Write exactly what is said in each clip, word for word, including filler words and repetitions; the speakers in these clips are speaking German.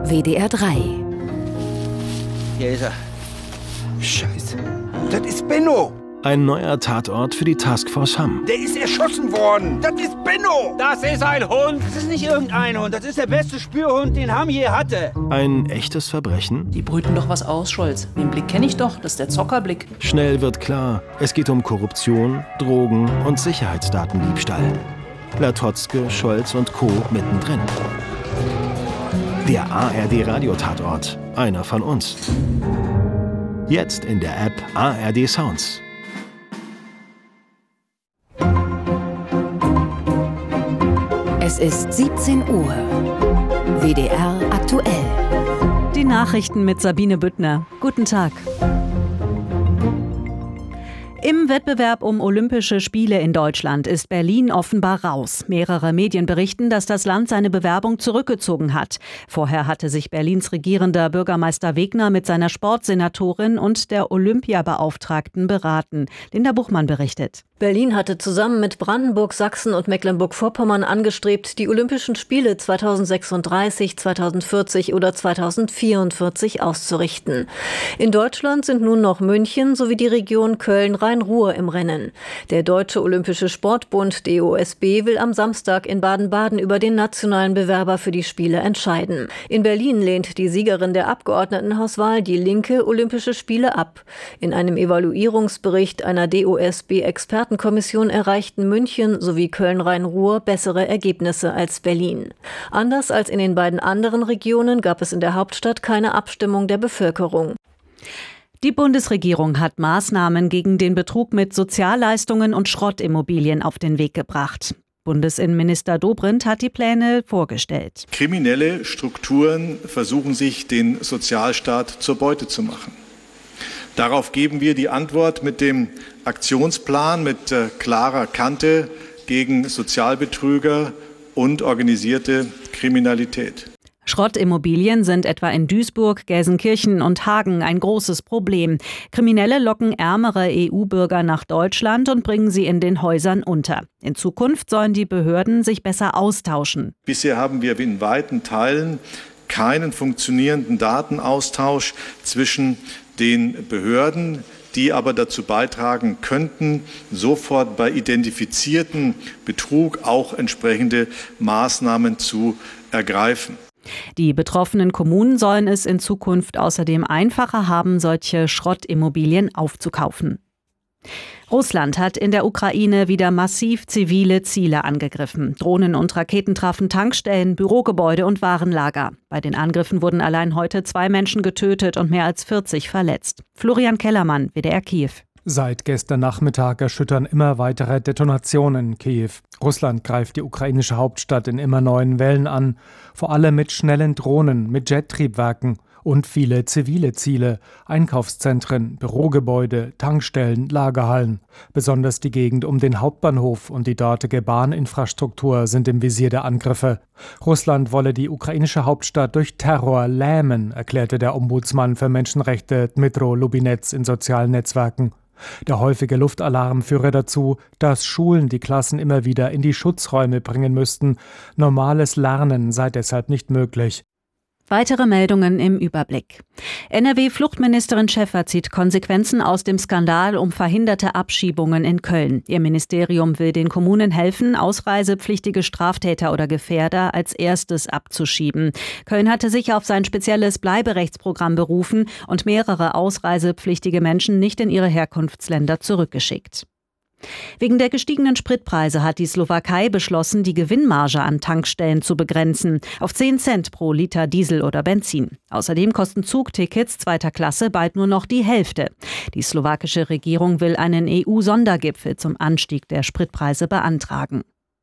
W D R drei. Hier ist er. Scheiße. Das ist Benno. Ein neuer Tatort für die Taskforce Hamm. Der ist erschossen worden. Das ist Benno. Das ist ein Hund. Das ist nicht irgendein Hund. Das ist der beste Spürhund, den Hamm je hatte. Ein echtes Verbrechen? Die brüten doch was aus, Scholz. Den Blick kenne ich doch. Das ist der Zockerblick. Schnell wird klar, es geht um Korruption, Drogen und Sicherheitsdatendiebstahl. Latotzke, Scholz und Co. mittendrin. Der A R D-Radiotatort. Einer von uns. Jetzt in der App A R D Sounds. Es ist siebzehn Uhr. W D R aktuell. Die Nachrichten mit Sabine Büttner. Guten Tag. Im Wettbewerb um Olympische Spiele in Deutschland ist Berlin offenbar raus. Mehrere Medien berichten, dass das Land seine Bewerbung zurückgezogen hat. Vorher hatte sich Berlins regierender Bürgermeister Wegner mit seiner Sportsenatorin und der Olympiabeauftragten beraten. Linda Buchmann berichtet. Berlin hatte zusammen mit Brandenburg, Sachsen und Mecklenburg-Vorpommern angestrebt, die Olympischen Spiele zweitausendsechsunddreißig, zweitausendvierzig oder zweitausendvierundvierzig auszurichten. In Deutschland sind nun noch München sowie die Region Köln-Rhein-Ruhr im Rennen. Der Deutsche Olympische Sportbund D O S B will am Samstag in Baden-Baden über den nationalen Bewerber für die Spiele entscheiden. In Berlin lehnt die Siegerin der Abgeordnetenhauswahl, die Linke, Olympische Spiele ab. In einem Evaluierungsbericht einer D O S B-Experten Kommission erreichten München sowie Köln-Rhein-Ruhr bessere Ergebnisse als Berlin. Anders als in den beiden anderen Regionen gab es in der Hauptstadt keine Abstimmung der Bevölkerung. Die Bundesregierung hat Maßnahmen gegen den Betrug mit Sozialleistungen und Schrottimmobilien auf den Weg gebracht. Bundesinnenminister Dobrindt hat die Pläne vorgestellt. Kriminelle Strukturen versuchen sich, den Sozialstaat zur Beute zu machen. Darauf geben wir die Antwort mit dem Aktionsplan mit äh, klarer Kante gegen Sozialbetrüger und organisierte Kriminalität. Schrottimmobilien sind etwa in Duisburg, Gelsenkirchen und Hagen ein großes Problem. Kriminelle locken ärmere E U-Bürger nach Deutschland und bringen sie in den Häusern unter. In Zukunft sollen die Behörden sich besser austauschen. Bisher haben wir in weiten Teilen keinen funktionierenden Datenaustausch zwischen den Behörden, die aber dazu beitragen könnten, sofort bei identifizierten Betrug auch entsprechende Maßnahmen zu ergreifen. Die betroffenen Kommunen sollen es in Zukunft außerdem einfacher haben, solche Schrottimmobilien aufzukaufen. Russland hat in der Ukraine wieder massiv zivile Ziele angegriffen. Drohnen und Raketen trafen Tankstellen, Bürogebäude und Warenlager. Bei den Angriffen wurden allein heute zwei Menschen getötet und mehr als vierzig verletzt. Florian Kellermann, W D R Kiew. Seit gestern Nachmittag erschüttern immer weitere Detonationen Kiew. Russland greift die ukrainische Hauptstadt in immer neuen Wellen an, vor allem mit schnellen Drohnen, mit Jettriebwerken und viele zivile Ziele, Einkaufszentren, Bürogebäude, Tankstellen, Lagerhallen. Besonders die Gegend um den Hauptbahnhof und die dortige Bahninfrastruktur sind im Visier der Angriffe. Russland wolle die ukrainische Hauptstadt durch Terror lähmen, erklärte der Ombudsmann für Menschenrechte Dmytro Lubinets in sozialen Netzwerken. Der häufige Luftalarm führe dazu, dass Schulen die Klassen immer wieder in die Schutzräume bringen müssten. Normales Lernen sei deshalb nicht möglich. Weitere Meldungen im Überblick. N R W-Fluchtministerin Schäffer zieht Konsequenzen aus dem Skandal um verhinderte Abschiebungen in Köln. Ihr Ministerium will den Kommunen helfen, ausreisepflichtige Straftäter oder Gefährder als erstes abzuschieben. Köln hatte sich auf sein spezielles Bleiberechtsprogramm berufen und mehrere ausreisepflichtige Menschen nicht in ihre Herkunftsländer zurückgeschickt. Wegen der gestiegenen Spritpreise hat die Slowakei beschlossen, die Gewinnmarge an Tankstellen zu begrenzen auf zehn Cent pro Liter Diesel oder Benzin. Außerdem kosten Zugtickets zweiter Klasse bald nur noch die Hälfte. Die slowakische Regierung will einen E U-Sondergipfel zum Anstieg der Spritpreise beantragen.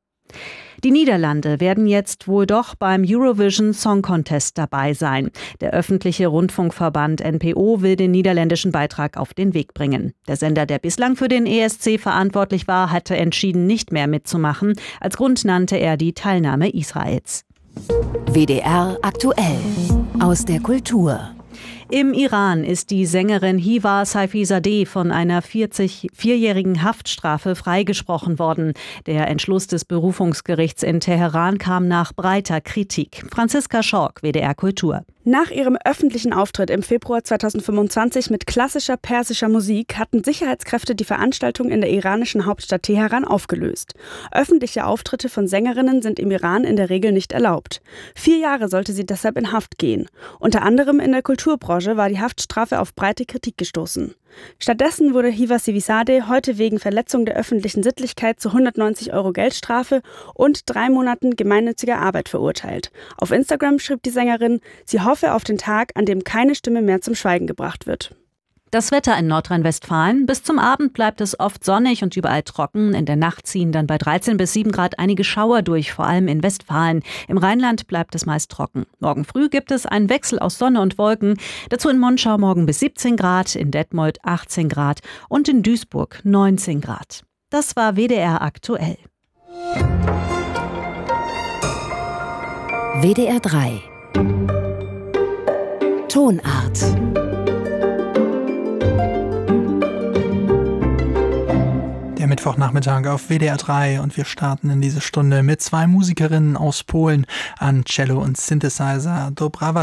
Die Niederlande werden jetzt wohl doch beim Eurovision Song Contest dabei sein. Der öffentliche Rundfunkverband N P O will den niederländischen Beitrag auf den Weg bringen. Der Sender, der bislang für den E S C verantwortlich war, hatte entschieden, nicht mehr mitzumachen. Als Grund nannte er die Teilnahme Israels. W D R aktuell aus der Kultur. Im Iran ist die Sängerin Hiva Saifizadeh von einer vierjährigen Haftstrafe freigesprochen worden. Der Entschluss des Berufungsgerichts in Teheran kam nach breiter Kritik. Franziska Schork, W D R Kultur. Nach ihrem öffentlichen Auftritt im Februar zweitausendfünfundzwanzig mit klassischer persischer Musik hatten Sicherheitskräfte die Veranstaltung in der iranischen Hauptstadt Teheran aufgelöst. Öffentliche Auftritte von Sängerinnen sind im Iran in der Regel nicht erlaubt. Vier Jahre sollte sie deshalb in Haft gehen. Unter anderem in der Kulturbranche war die Haftstrafe auf breite Kritik gestoßen. Stattdessen wurde Hiva Sivisadeh heute wegen Verletzung der öffentlichen Sittlichkeit zu hundertneunzig Euro Geldstrafe und drei Monaten gemeinnütziger Arbeit verurteilt. Auf Instagram schrieb die Sängerin, sie hoffe auf den Tag, an dem keine Stimme mehr zum Schweigen gebracht wird. Das Wetter in Nordrhein-Westfalen. Bis zum Abend bleibt es oft sonnig und überall trocken. In der Nacht ziehen dann bei dreizehn bis sieben Grad einige Schauer durch, vor allem in Westfalen. Im Rheinland bleibt es meist trocken. Morgen früh gibt es einen Wechsel aus Sonne und Wolken. Dazu in Monschau morgen bis siebzehn Grad, in Detmold achtzehn Grad und in Duisburg neunzehn Grad. Das war W D R aktuell. W D R drei Tonart. Der Mittwochnachmittag auf W D R drei und wir starten in diese Stunde mit zwei Musikerinnen aus Polen an Cello und Synthesizer. Dobrawa